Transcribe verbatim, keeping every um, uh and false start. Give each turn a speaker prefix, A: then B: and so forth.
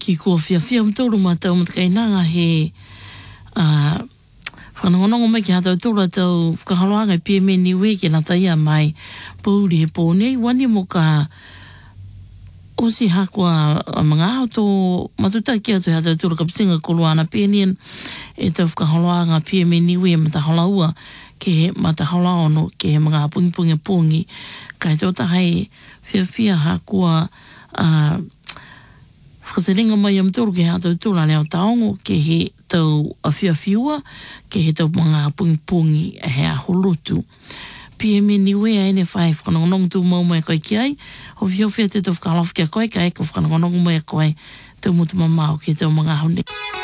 A: ki kua fia fia mtoro ma tau matakainanga he uh, whanongonongo mai ki hatau tōra tau whakahaloanga pia me niwe ki nā taia mai pauri he pōnei wani mo ka osi hakua mga au tō matutai ki atu hatau tōra ka pisinga koloana pēnien e tau whakahaloanga pia me niwe e matahalaua ke he matahalaono ke he mga pungi pungi kai tō tahai fia fia hakua uh, whakaseringa mai am tōru ke hatau tōra leo taongo ke he tau a fia fiua ke he tau mga pungi pungi he a holotu. Pia me niwe a ene whai whakanongonong tū mau mai koe ki ai, ho fio fia te tau whakalafu kia koe ka eko whakanongonong mai koe tau mutu mamau ke tau mga haune.